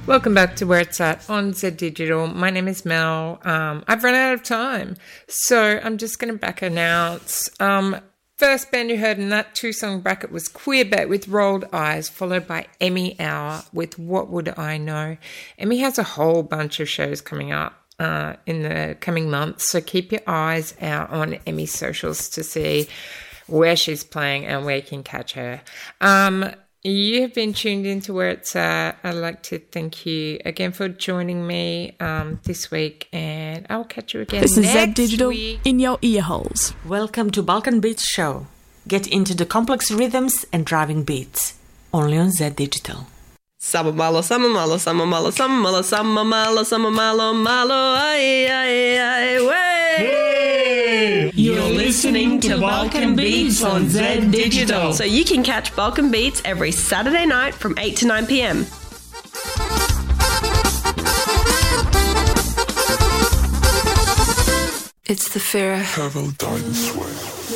Welcome back to Where It's At on Z Digital. My name is Mel. I've run out of time, so I'm just going to back announce. First band you heard in that two-song bracket was Queerbait with Rolled Eyes, followed by Emmy Hour with What Would I Know. Emmy has a whole bunch of shows coming up in the coming months, so keep your eyes out on Emmy's socials to see where she's playing and where you can catch her. You have been tuned into Where It's At. I'd like to thank you again for joining me this week, and I'll catch you again next week. This is Z Digital in your ear holes. Welcome to Balkan Beats Show. Get into the complex rhythms and driving beats. Only on Z Digital. Samo malo, samo malo, samo malo, samo malo, samo malo, samo malo, malo, ay, ay, ay, way. You're listening to Balkan Beats on Z Digital. So you can catch Balkan Beats every Saturday night from 8 to 9 p.m. It's the Farrah Paradise Way.